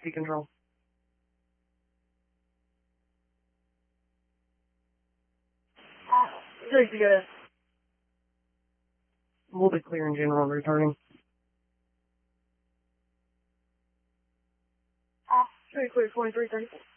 60 control. Take the gas. A little bit clear in general, returning. Very clear, 23, 34.